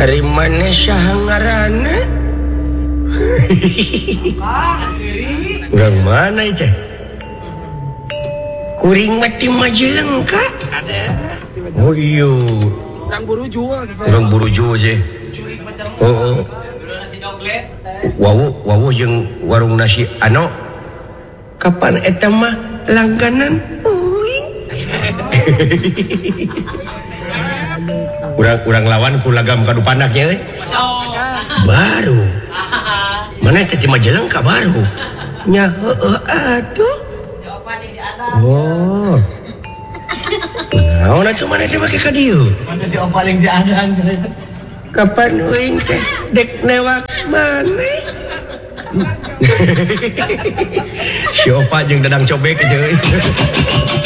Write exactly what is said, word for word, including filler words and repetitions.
Ari mana sahangarana? Urang mana itu? Kuring mati Majalengka? Oh iya. Urang buru jual. Urang buru jual je. Oh. Wawu, wawu jeung warung nasi ano? Kapan eta mah langganan? Uing. Urang urang lawan ku lagam kadu panaknya euy. Baru. Mana eta di Majalengka baru? Nya heueuh atuh. Oh. Naon atuh mana teh make ka dieu? Mana si Om paling si Adang. Kapan uing teh dek newak maneh? Si Opa jeung Dadang Cobek aja euy.